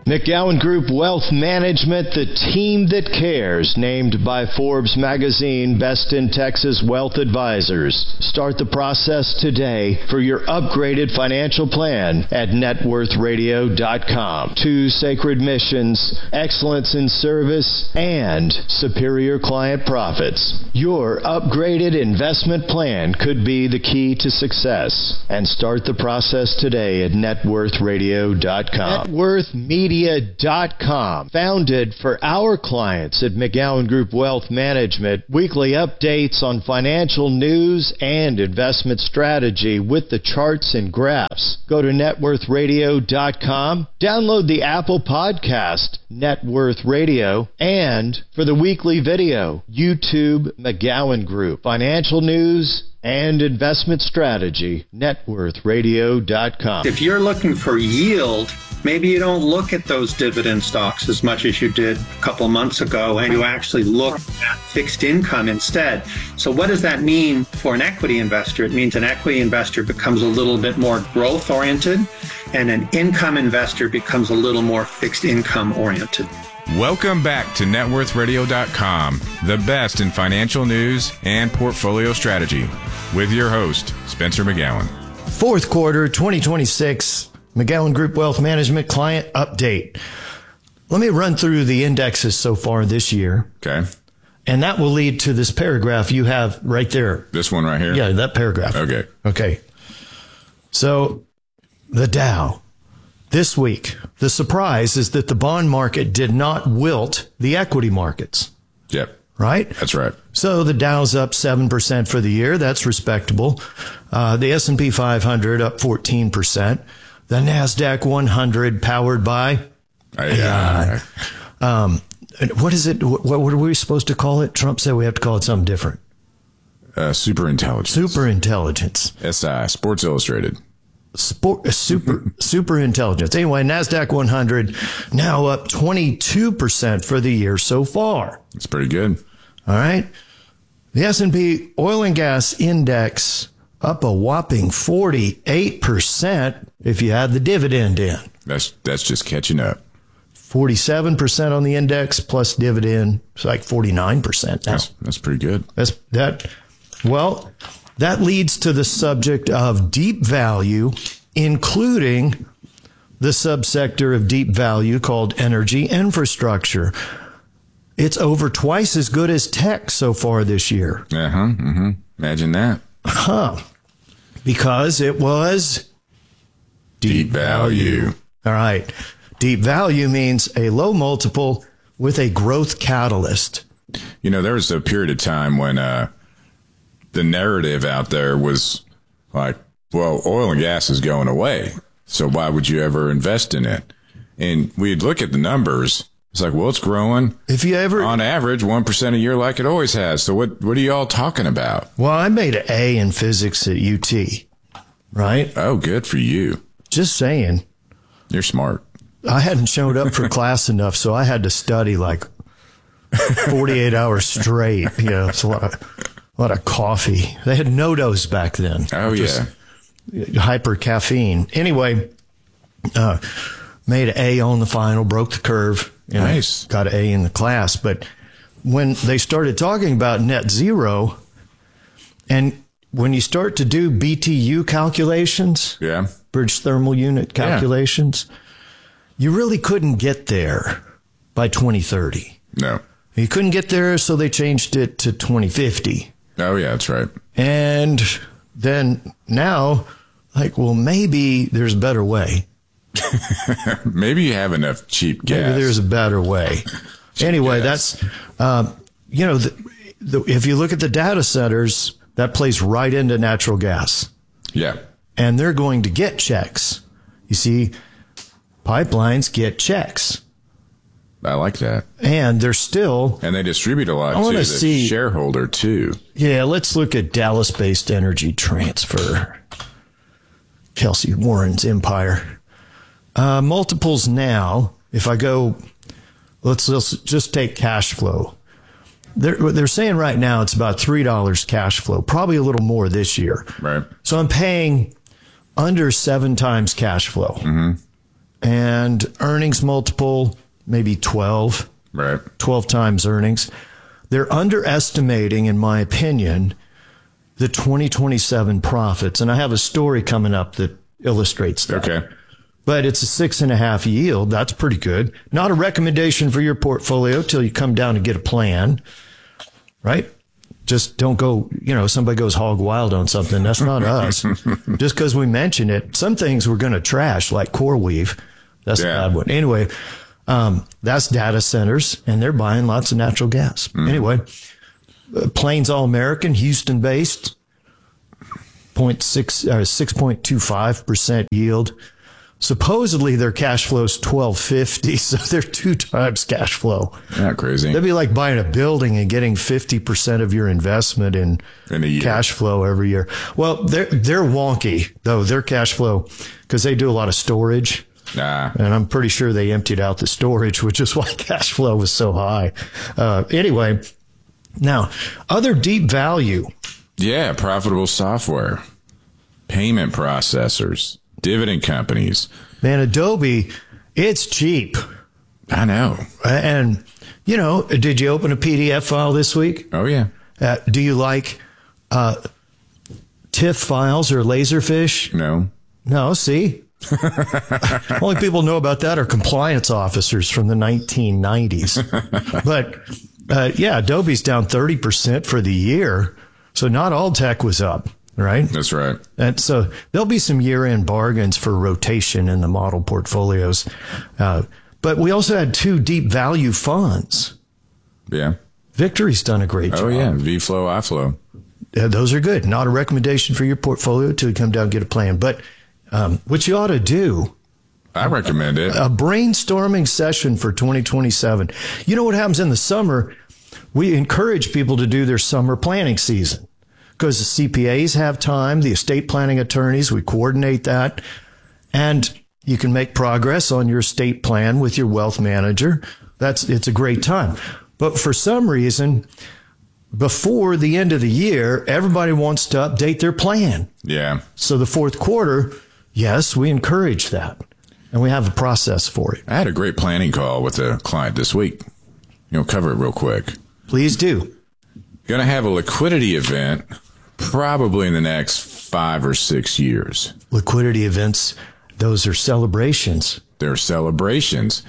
McGowan Group Wealth Management, the team that cares, named by Forbes magazine Best in Texas Wealth Advisors. Start the process today for your upgraded financial plan at networthradio.com. 2 sacred missions, excellence in service, and superior client profits. Your upgraded investment plan could be the key to success. And start the process today at networthradio.com. NetWorthMedia.com, founded for our clients at McGowan Group Wealth Management. Weekly updates on financial news and investment strategy with the charts and graphs. Go to networthradio.com. Download the Apple Podcast, Net Worth Radio, and for the weekly video, YouTube McGowan Group. Financial news and investment strategy, networthradio.com. If you're looking for yield, maybe you don't look at those dividend stocks as much as you did a couple months ago, and you actually look at fixed income instead. So what does that mean for an equity investor? It means an equity investor becomes a little bit more growth oriented, and an income investor becomes a little more fixed income oriented. Welcome back to networthradio.com, the best in financial news and portfolio strategy, with your host, Spencer McGowan. Fourth quarter 2026 McGowan Group Wealth Management client update. Let me run through the indexes so far this year. Okay. And that will lead to this paragraph you have right there. This one right here? Yeah, that paragraph. Okay. So the Dow. This week, the surprise is that the bond market did not wilt the equity markets. Yep. Right? That's right. So the Dow's up 7% for the year. That's respectable. The S&P 500 up 14%. The NASDAQ 100 powered by AI. What is it? What are we supposed to call it? Trump said we have to call it something different. Superintelligence. SI, Sports Illustrated. Super intelligence. Anyway, NASDAQ 100 now up 22% for the year so far. That's pretty good. All right. The S&P Oil and Gas Index up a whopping 48% if you add the dividend in. That's just catching up. 47% on the index plus dividend. It's like 49% now. That's pretty good. Well, that leads to the subject of deep value, including the subsector of deep value called energy infrastructure. It's over twice as good as tech so far this year. Imagine that. Because it was deep value. All right. Deep value means a low multiple with a growth catalyst. You know, there was a period of time when the narrative out there was like, well, oil and gas is going away, so why would you ever invest in it? And we'd look at the numbers. It's like, well, it's growing. If you ever, on average, 1% a year like it always has. So what are you all talking about? Well, I made an A in physics at UT, right? Oh, good for you. Just saying. You're smart. I hadn't showed up for class enough, so I had to study like 48 hours straight. You know, it's a lot of coffee. They had NoDoz back then. Oh, yeah. Hyper caffeine. Anyway, made an A on the final, broke the curve. Nice. Got an A in the class. But when they started talking about net zero, and when you start to do BTU calculations, bridge thermal unit calculations, you really couldn't get there by 2030. No. You couldn't get there, so they changed it to 2050. Oh, yeah, that's right. And then now, like, well, maybe there's a better way. Maybe you have enough cheap gas. Maybe there's a better way. Anyway, that's, if you look at the data centers, that plays right into natural gas. Yeah. And they're going to get checks. You see, pipelines get checks. I like that. And they're still... And they distribute a lot to the shareholder, too. Yeah, let's look at Dallas-based energy transfer. Kelsey Warren's empire. Multiples now, if I go... Let's just take cash flow. They're saying right now it's about $3 cash flow, probably a little more this year. Right. So I'm paying under 7 times cash flow. Mm-hmm. and earnings multiple, maybe 12. Right. 12 times earnings. They're underestimating, in my opinion, the 2027 profits. And I have a story coming up that illustrates that. Okay. But it's a 6.5 yield. That's pretty good. Not a recommendation for your portfolio till you come down and get a plan, right? Just don't go, somebody goes hog wild on something. That's not us. Just because we mention it. Some things we're going to trash, like CoreWeave. That's a bad one. Anyway, that's data centers, and they're buying lots of natural gas. Anyway, Plains All American, Houston based, 6.25% yield. Supposedly their cash flow is $12.50, so they're 2 times cash flow. Not crazy. That'd be like buying a building and getting 50% of your investment in a year. Cash flow every year. Well, they're wonky though. Their cash flow, because they do a lot of storage. And I'm pretty sure they emptied out the storage, which is why cash flow was so high. Anyway, now other deep value. Yeah, profitable software, payment processors, dividend companies. Man, Adobe, it's cheap. I know. And, did you open a PDF file this week? Oh, yeah. Do you like TIFF files or Laserfish? No. No, see? Only people know about that are compliance officers from the 1990s. But, Adobe's down 30% for the year. So not all tech was up. Right? That's right. And so there'll be some year-end bargains for rotation in the model portfolios. But we also had 2 deep value funds. Yeah. Victory's done a great job. Oh, yeah. VFlow, iFlow. Those are good. Not a recommendation for your portfolio till you come down and get a plan. But what you ought to do, I recommend it. a brainstorming session for 2027. You know what happens in the summer? We encourage people to do their summer planning season. Because the CPAs have time, the estate planning attorneys, we coordinate that. And you can make progress on your estate plan with your wealth manager. It's a great time. But for some reason, before the end of the year, everybody wants to update their plan. Yeah. So the fourth quarter, yes, we encourage that. And we have a process for it. I had a great planning call with a client this week. Cover it real quick. Please do. Going to have a liquidity event probably in the next 5 or 6 years. Liquidity events, those are celebrations. They're celebrations.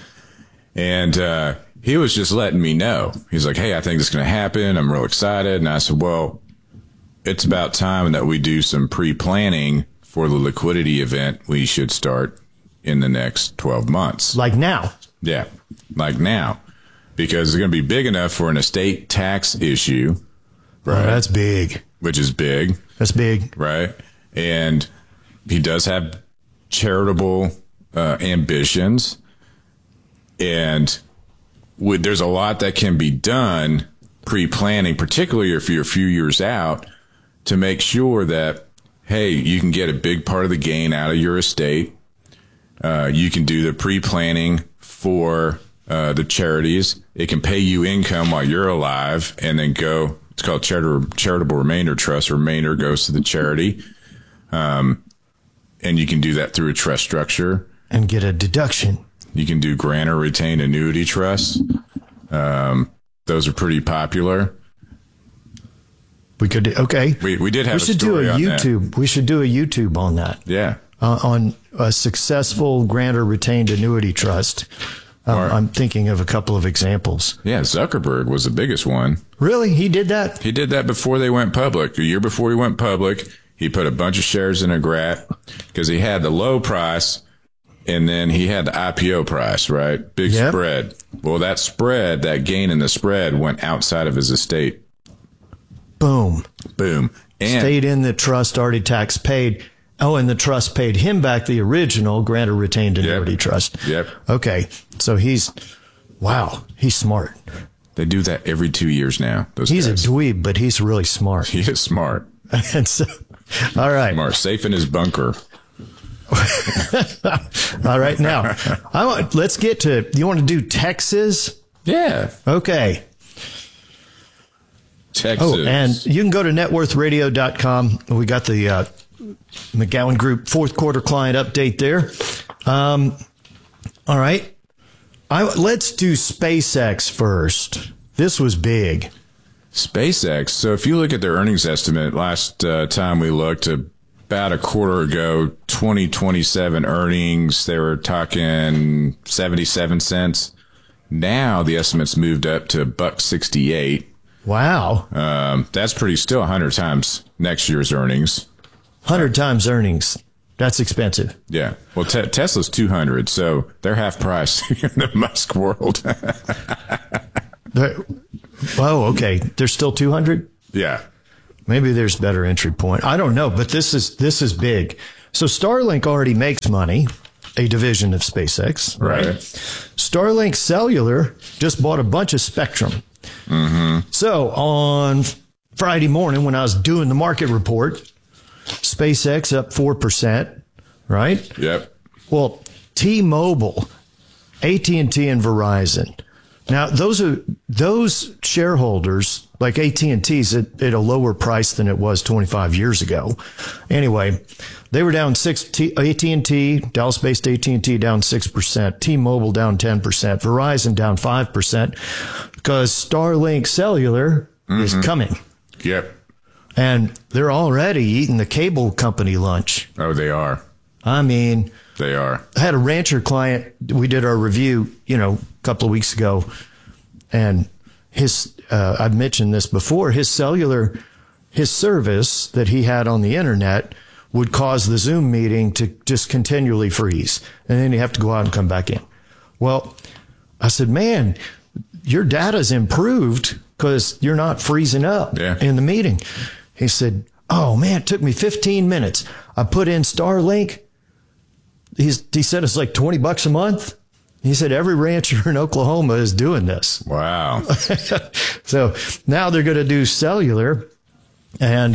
And he was just letting me know. He's like, hey, I think this is going to happen. I'm real excited. And I said, well, it's about time that we do some pre-planning for the liquidity event we should start in the next 12 months. Like now. Yeah, like now. Because it's going to be big enough for an estate tax issue. Right. Oh, that's big. Which is big. That's big. Right. And he does have charitable ambitions. And there's a lot that can be done pre-planning, particularly if you're a few years out, to make sure that, hey, you can get a big part of the gain out of your estate. You can do the pre-planning for the charities. It can pay you income while you're alive and then go. It's called charitable remainder trust. Remainder goes to the charity. And you can do that through a trust structure. And get a deduction. You can do grant or retained annuity trusts. Those are pretty popular. We could, okay. We did have a story on that. We should do a YouTube on that. Yeah. On a successful grant or retained annuity trust. I'm thinking of a couple of examples. Yeah, Zuckerberg was the biggest one. Really? He did that? He did that before they went public. A year before he went public, he put a bunch of shares in a GRAT because he had the low price and then he had the IPO price, right? Big spread. Well, that spread, that gain in the spread went outside of his estate. Boom. Boom. And stayed in the trust, already tax paid. Oh, and the trust paid him back the original grant or retained annuity trust. Yep. Okay. So he's smart. They do that every 2 years now. He's guys. A dweeb, but he's really smart. He is smart. And so, all right. Smart. Safe in his bunker. All right. Now, let's get to, you want to do Texas? Yeah. Okay. Texas. Oh, and you can go to networthradio.com. We got the McGowan Group fourth quarter client update there. All right. Let's do SpaceX first. This was big. SpaceX. So if you look at their earnings estimate, last time we looked, about a quarter ago, 2027 earnings, they were talking 77 cents. Now the estimate's moved up to $1.68. Wow. That's still 100 times next year's earnings. 100 times earnings. That's expensive. Yeah. Well, Tesla's 200, so they're half price in the Musk world. Oh, okay. There's still 200? Yeah. Maybe there's better entry point. I don't know, but this is big. So Starlink already makes money, a division of SpaceX, right? Starlink Cellular just bought a bunch of spectrum. Mm-hmm. So on Friday morning, when I was doing the market report, SpaceX up 4%, right? Yep. Well, T-Mobile, AT&T, and Verizon. Now, those shareholders, like AT&T's at a lower price than it was 25 years ago. Anyway, they were down AT&T, Dallas-based AT&T down 6%, T-Mobile down 10%, Verizon down 5%, because Starlink Cellular is coming. Yep. And they're already eating the cable company lunch. Oh, they are. I mean, they are. I had a rancher client. We did our review, a couple of weeks ago, and I've mentioned this before. His service that he had on the internet would cause the Zoom meeting to just continually freeze, and then you have to go out and come back in. Well, I said, man, your data's improved because you're not freezing up in the meeting. He said, oh, man, it took me 15 minutes. I put in Starlink. He said it's like $20 a month. He said every rancher in Oklahoma is doing this. Wow. So now they're going to do cellular. And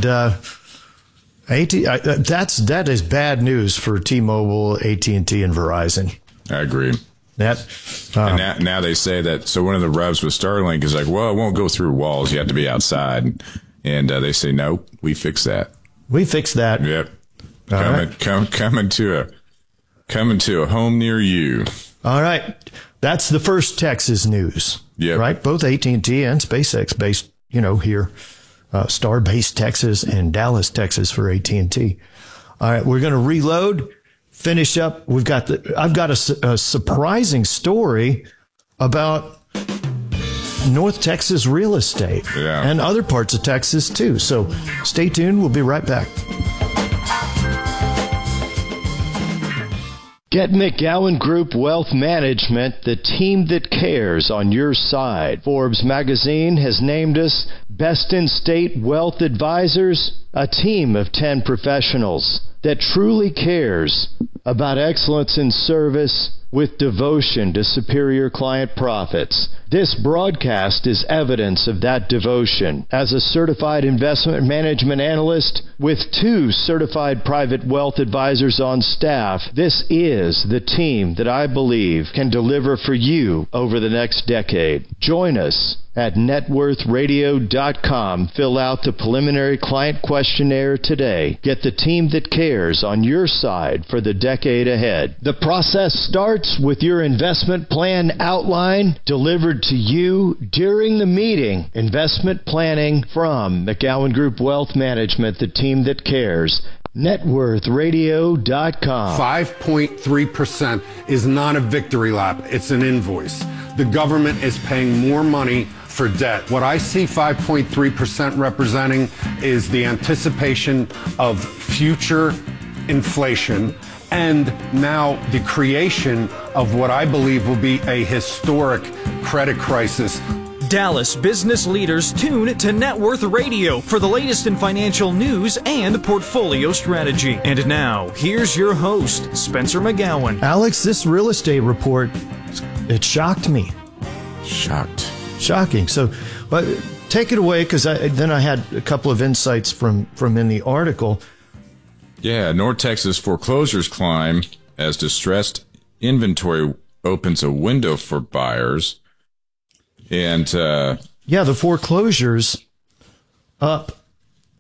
that is bad news for T-Mobile, AT&T, and Verizon. I agree. And now they say that. So one of the rubs with Starlink is like, well, it won't go through walls. You have to be outside. And they say, no, we fix that. We fix that. Yep. Coming to a home near you. All right. That's the first Texas news. Yep. Right? Both AT&T and SpaceX based, here. Star-based Texas and Dallas, Texas for AT&T. All right. We're going to reload, finish up. I've got a surprising story about North Texas real estate and other parts of Texas too. So stay tuned. We'll be right back. Get McGowan Group Wealth Management, the team that cares, on your side. Forbes magazine has named us Best in State Wealth Advisors, a team of 10 professionals that truly cares about excellence in service with devotion to superior client profits. This broadcast is evidence of that devotion. As a certified investment management analyst with 2 certified private wealth advisors on staff, this is the team that I believe can deliver for you over the next decade. Join us at networthradio.com. Fill out the preliminary client questionnaire today. Get the team that cares on your side for the decade ahead. The process starts with your investment plan outline delivered to you during the meeting. Investment planning from McGowan Group Wealth Management, the team that cares. networthradio.com. 5.3% is not a victory lap. It's an invoice. The government is paying more money for debt. What I see 5.3% representing is the anticipation of future inflation and now the creation of what I believe will be a historic credit crisis. Dallas business leaders tune to Net Worth Radio for the latest in financial news and portfolio strategy. And now, here's your host, Spencer McGowan. Alex, this real estate report, it shocked me. Shocking. So, but take it away, because then I had a couple of insights from in the article. Yeah, North Texas foreclosures climb as distressed inventory opens a window for buyers. And the foreclosures up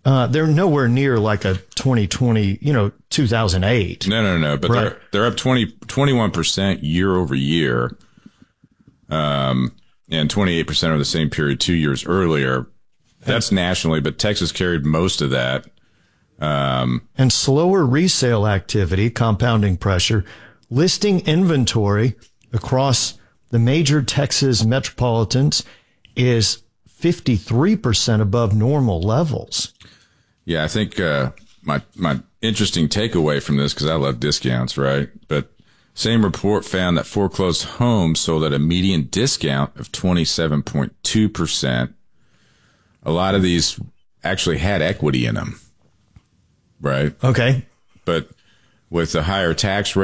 They're nowhere near like a 2020, 2008. No. But right. they're up 21% year over year, and 28% over the same period 2 years earlier. That's nationally, but Texas carried most of that. And slower resale activity, compounding pressure, listing inventory across the major Texas metropolitans is 53% above normal levels. Yeah, I think my interesting takeaway from this, because I love discounts, right? But same report found that foreclosed homes sold at a median discount of 27.2%. A lot of these actually had equity in them, right? Okay. But with the higher tax rate,